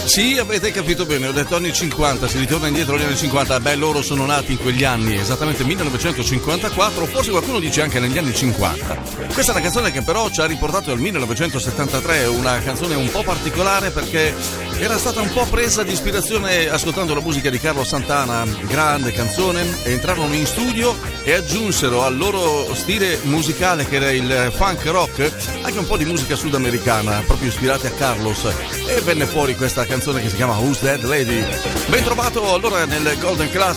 Sì, avete capito bene, ho detto anni 50, si ritorna indietro agli anni 50. Beh, loro sono nati in quegli anni, esattamente 1954, forse qualcuno dice anche negli anni 50. Questa è una canzone che però ci ha riportato al 1973, una canzone un po' particolare perché era stata un po' presa di ispirazione ascoltando la musica di Carlos Santana, grande canzone, e entrarono in studio e aggiunsero al loro stile musicale, che era il funk rock, anche un po' di musica sudamericana, proprio ispirati a Carlos, e venne fuori questa canzone che si chiama Who's That Lady. Ben trovato allora nel Golden Class